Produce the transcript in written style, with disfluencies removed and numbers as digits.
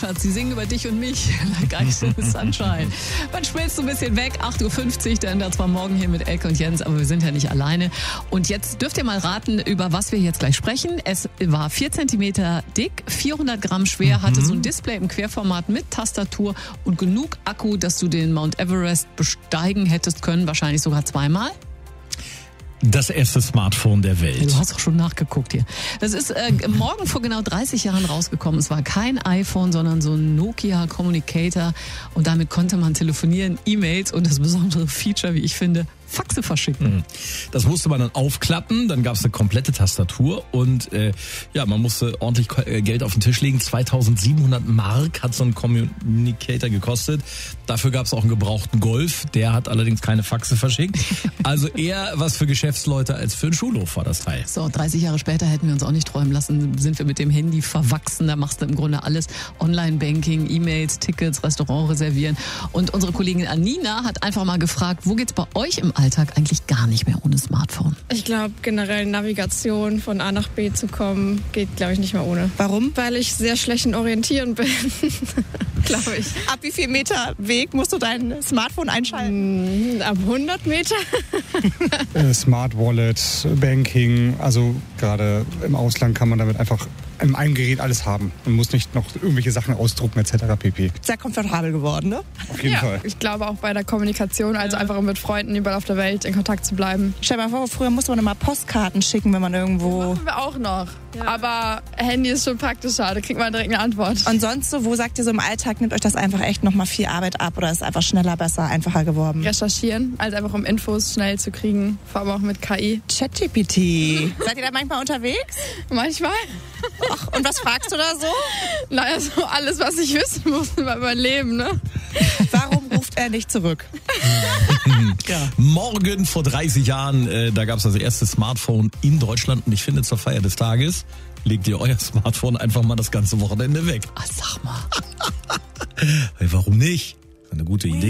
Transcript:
Schatz. Sie singen über dich und mich. Like Ice in the Sunshine. Wann schmilzt du ein bisschen weg? 8.50 Uhr, dann da zwar morgen hier mit Elke und Jens, aber wir sind ja nicht alleine. Und jetzt dürft ihr mal raten, über was wir jetzt gleich sprechen. Es war 4 Zentimeter dick, 400 Gramm schwer, hatte so ein Display im Querformat mit Tastatur und genug Akku, dass du den Mount Everest besteigen hättest können, wahrscheinlich sogar zweimal. Das erste Smartphone der Welt. Du hast auch schon nachgeguckt hier. Das ist morgen vor genau 30 Jahren rausgekommen. Es war kein iPhone, sondern so ein Nokia Communicator. Und damit konnte man telefonieren, E-Mails und das besondere Feature, wie ich finde, Faxe verschicken. Das musste man dann aufklappen, dann gab es eine komplette Tastatur und man musste ordentlich Geld auf den Tisch legen. 2700 Mark hat so ein Communicator gekostet. Dafür gab es auch einen gebrauchten Golf, der hat allerdings keine Faxe verschickt. Also eher was für Geschäftsleute als für einen Schulhof war das Teil. So, 30 Jahre später hätten wir uns auch nicht träumen lassen, sind wir mit dem Handy verwachsen. Da machst du im Grunde alles. Online-Banking, E-Mails, Tickets, Restaurant reservieren. Und unsere Kollegin Anina hat einfach mal gefragt, wo geht's bei euch im Alltag eigentlich gar nicht mehr ohne Smartphone? Ich glaube, generell Navigation von A nach B zu kommen, geht, glaube ich, nicht mehr ohne. Warum? Weil ich sehr schlecht in Orientieren bin, glaube ich. Ab wie viel Meter Weg musst du dein Smartphone einschalten? Ab 100 Meter. Smart Wallet, Banking, also gerade im Ausland kann man damit einfach in einem Gerät alles haben und muss nicht noch irgendwelche Sachen ausdrucken etc. pp. Sehr komfortabel geworden, ne? Auf jeden Fall. Ich glaube auch bei der Kommunikation, also einfach mit Freunden überall auf der Welt in Kontakt zu bleiben. Stell dir mal vor, früher musste man immer Postkarten schicken, wenn man irgendwo... Machen wir auch noch. Ja. Aber Handy ist schon praktischer, da kriegt man direkt eine Antwort. Und sonst so, wo sagt ihr so im Alltag, nimmt euch das einfach echt nochmal viel Arbeit ab oder ist einfach schneller, besser, einfacher geworden? Recherchieren, also einfach um Infos schnell zu kriegen, vor allem auch mit KI. ChatGPT. Seid ihr da manchmal unterwegs? Manchmal. Ach, und was fragst du da so? Naja, so alles, was ich wissen muss über mein Leben, ne? Warum ruft er nicht zurück? Ja. Morgen vor 30 Jahren, da gab es das erste Smartphone in Deutschland und ich finde zur Feier des Tages legt ihr euer Smartphone einfach mal das ganze Wochenende weg. Ach, sag mal. Hey, warum nicht? Eine gute Idee.